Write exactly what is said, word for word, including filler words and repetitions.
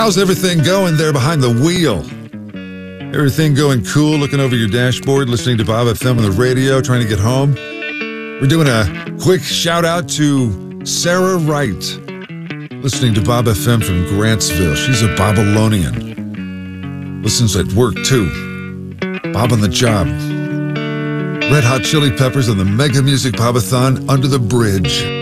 How's everything going there behind the wheel? Everything going cool, looking over your dashboard, listening to Bob F M on the radio, trying to get home? We're doing a quick shout out to Sarah Wright, listening to Bob F M from Grantsville. She's a Babylonian. Listens at work too. Bob on the job. Red Hot Chili Peppers and the Mega Music Bobathon, Under the Bridge.